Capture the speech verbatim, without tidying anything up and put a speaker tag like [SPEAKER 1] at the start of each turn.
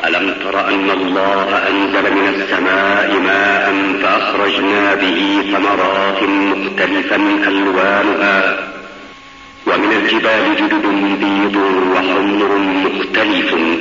[SPEAKER 1] ألم تر أن الله أنزل من السماء ماء فأخرجنا به ثمرات مختلفا ألوانها ومن الجبال جدد بيض وحمر مختلف